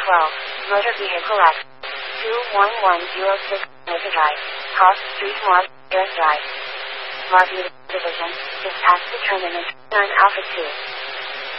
Motor Vehicle Act 21106 Notified. Cost Street Mark, Drive. Marketing Division, Dispatch Determinant, 9 Alpha 2.